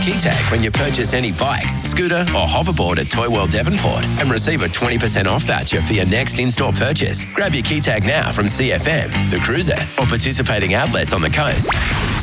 Key tag when you purchase any bike, scooter or hoverboard at Toy World Devonport and receive a 20% off voucher for your next in-store purchase. Grab your key tag now from CFM, The Cruiser or participating outlets on the coast.